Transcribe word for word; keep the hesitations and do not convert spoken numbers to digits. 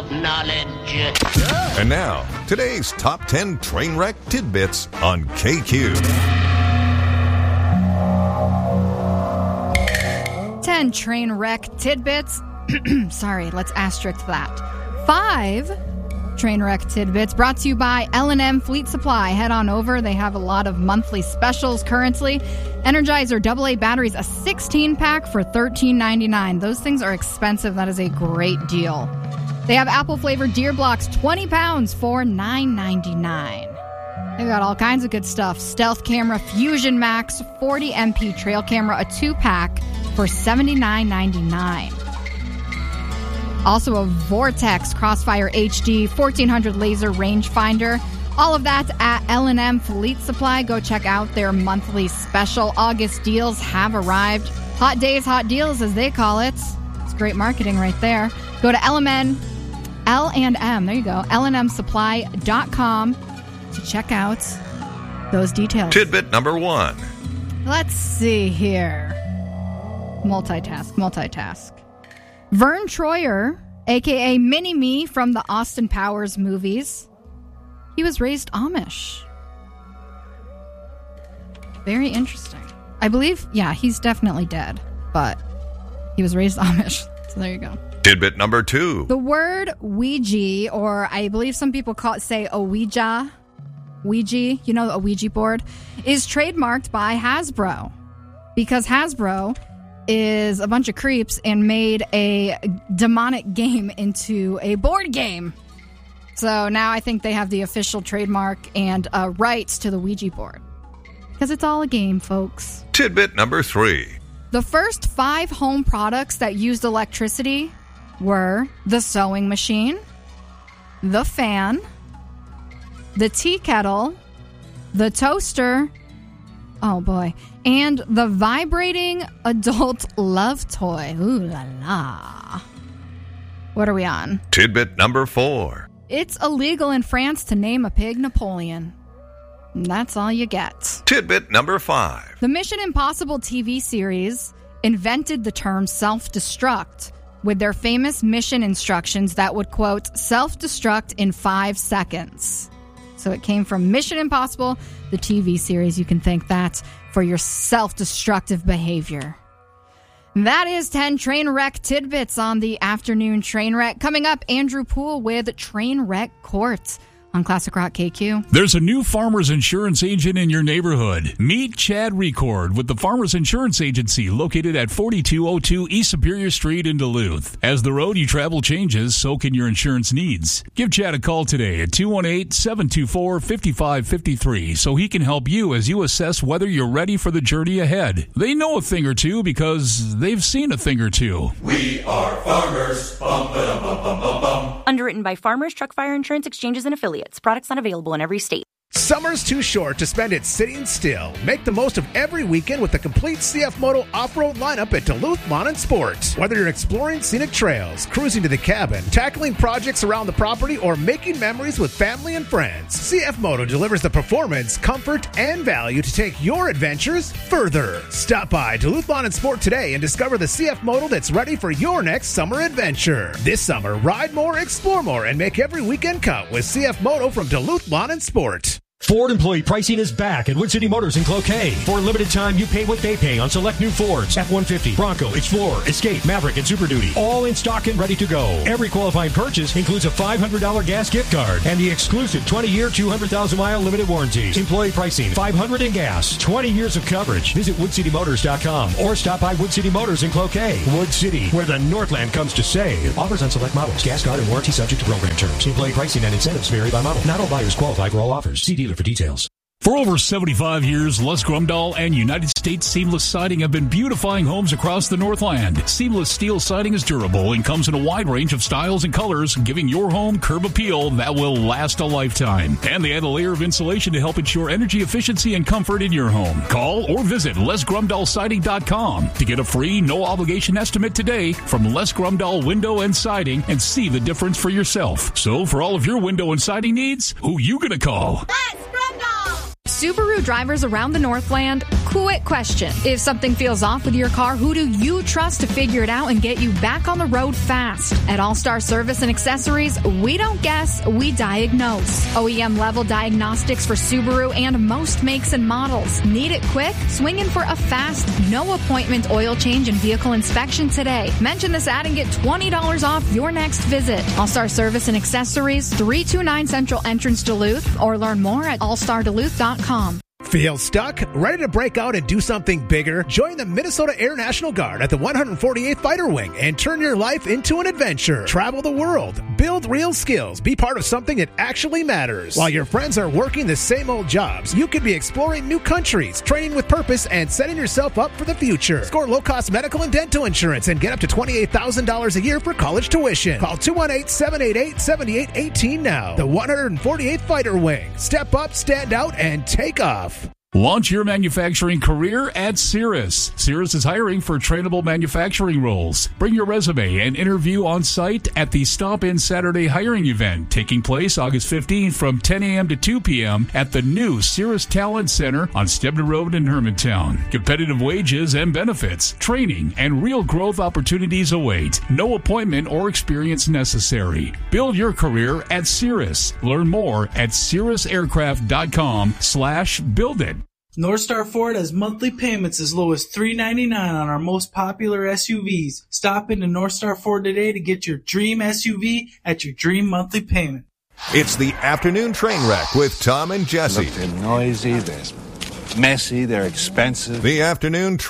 of knowledge. And now, today's top ten train wreck tidbits on K Q. ten train wreck tidbits. Sorry, let's asterisk that. Five train wreck tidbits brought to you by L and M Fleet Supply. Head on over. They have a lot of monthly specials currently. Energizer double A batteries, a sixteen pack for thirteen ninety-nine. Those things are expensive. That is a great deal. They have apple-flavored Deer Blocks, twenty pounds for nine ninety-nine. They've got all kinds of good stuff. Stealth Camera Fusion Max forty M P trail camera, a two-pack for seventy-nine ninety-nine. Also a Vortex Crossfire H D fourteen hundred laser rangefinder. All of that at L and M Fleet Supply. Go check out their monthly special. August deals have arrived. Hot days, hot deals, as they call it. It's great marketing right there. Go to L M N, L and M, there you go, L and M supply dot com to check out those details. Tidbit number one. Let's see here. Multitask, multitask. Vern Troyer, a k a. Mini-Me from the Austin Powers movies, he was raised Amish. Very interesting. I believe, yeah, he's definitely dead, but he was raised Amish. So there you go. Tidbit number two. The word Ouija, or I believe some people call it, say, Ouija, Ouija, you know, a Ouija board, is trademarked by Hasbro. Because Hasbro is a bunch of creeps and made a demonic game into a board game. So now I think they have the official trademark and uh, rights to the Ouija board. Because it's all a game, folks. Tidbit number three. The first five home products that used electricity were the sewing machine, the fan, the tea kettle, the toaster, oh boy, and the vibrating adult love toy. Ooh la la. What are we on? Tidbit number four. It's illegal in France to name a pig Napoleon. And that's all you get. Tidbit number five. The Mission Impossible T V series invented the term self-destruct with their famous mission instructions that would, quote, self-destruct in five seconds. So it came from Mission Impossible, the T V series. You can thank that for your self-destructive behavior. That is ten train wreck tidbits on the afternoon train wreck. Coming up, Andrew Poole with Train Wreck Court on Classic Rock K Q. There's a new Farmers Insurance agent in your neighborhood. Meet Chad Record with the Farmers Insurance Agency located at forty-two oh two East Superior Street in Duluth. As the road you travel changes, so can your insurance needs. Give Chad a call today at two one eight, seven two four, five five five three so he can help you as you assess whether you're ready for the journey ahead. They know a thing or two because they've seen a thing or two. We are farmers. Bum, ba-dum, bum, bum, bum, bum. Underwritten by Farmers Truck Fire Insurance Exchanges and Affiliates. Products not available in every state. Summer's too short to spend it sitting still. Make the most of every weekend with the complete C F Moto off-road lineup at Duluth Lawn and Sports. Whether you're exploring scenic trails, cruising to the cabin, tackling projects around the property, or making memories with family and friends, C F Moto delivers the performance, comfort, and value to take your adventures further. Stop by Duluth Lawn and Sport today and discover the C F Moto that's ready for your next summer adventure. This summer, ride more, explore more, and make every weekend count with C F Moto from Duluth Lawn and Sport. Ford employee pricing is back at Wood City Motors in Cloquet. For a limited time, you pay what they pay on select new Fords, F one fifty, Bronco, Explorer, Escape, Maverick, and Super Duty. All in stock and ready to go. Every qualifying purchase includes a five hundred dollars gas gift card and the exclusive twenty-year, two hundred thousand mile limited warranties. Employee pricing, five hundred dollars in gas, twenty years of coverage. Visit wood city motors dot com or stop by Wood City Motors in Cloquet. Wood City, where the Northland comes to save. Offers on select models. Gas card and warranty subject to program terms. Employee pricing and incentives vary by model. Not all buyers qualify for all offers. See dealer for details. For over seventy-five years, Les Grumdahl and United States Seamless Siding have been beautifying homes across the Northland. Seamless steel siding is durable and comes in a wide range of styles and colors, giving your home curb appeal that will last a lifetime. And they add a layer of insulation to help ensure energy efficiency and comfort in your home. Call or visit les grumdahl siding dot com to get a free, no-obligation estimate today from Les Grumdahl Window and Siding and see the difference for yourself. So for all of your window and siding needs, who you gonna call? Les Grumdahl! Subaru drivers around the Northland, quick question. If something feels off with your car, who do you trust to figure it out and get you back on the road fast? At All-Star Service and Accessories, we don't guess, we diagnose. O E M level diagnostics for Subaru and most makes and models. Need it quick? Swing in for a fast, no appointment oil change and vehicle inspection today. Mention this ad and get twenty dollars off your next visit. All-Star Service and Accessories, three two nine Central Entrance, Duluth, or learn more at all star duluth dot com. Feel stuck? Ready to break out and do something bigger? Join the Minnesota Air National Guard at the one hundred forty-eighth Fighter Wing and turn your life into an adventure. Travel the world, build real skills, be part of something that actually matters. While your friends are working the same old jobs, you could be exploring new countries, training with purpose, and setting yourself up for the future. Score low-cost medical and dental insurance and get up to twenty-eight thousand dollars a year for college tuition. Call two one eight, seven eight eight, seven eight one eight now. The one hundred forty-eighth Fighter Wing. Step up, stand out, and take off. Launch your manufacturing career at Cirrus. Cirrus is hiring for trainable manufacturing roles. Bring your resume and interview on site at the Stop In Saturday hiring event taking place August fifteenth from ten a.m. to two p.m. at the new Cirrus Talent Center on Stebner Road in Hermantown. Competitive wages and benefits, training, and real growth opportunities await. No appointment or experience necessary. Build your career at Cirrus. Learn more at cirrus aircraft dot com slash build it. Northstar Ford has monthly payments as low as three dollars and ninety-nine cents on our most popular S U Vs. Stop into Northstar Ford today to get your dream S U V at your dream monthly payment. It's the Afternoon Train Wreck with Tom and Jesse. Look, they're noisy, they're messy, they're expensive. The Afternoon Train